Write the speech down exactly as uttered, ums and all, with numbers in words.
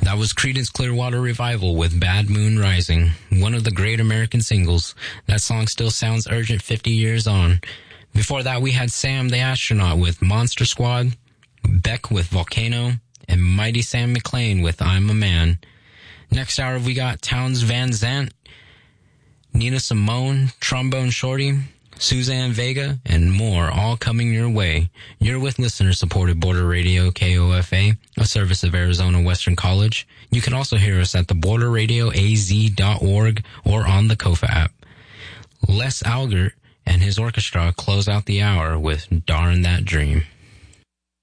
That was Creedence Clearwater Revival with Bad Moon Rising, one of the great American singles. That song still sounds urgent fifty years on. Before that, we had Sam the Astronaut with Monster Squad, Beck with Volcano, and Mighty Sam McLean with I'm a Man. Next hour, we got Townes Van Zandt, Nina Simone, Trombone Shorty, Suzanne Vega, and more, all coming your way. You're with listener-supported Border Radio K O F A, a service of Arizona Western College. You can also hear us at the border radio a z dot org or on the Kofa app. Les Algert and his orchestra close out the hour with Darn That Dream.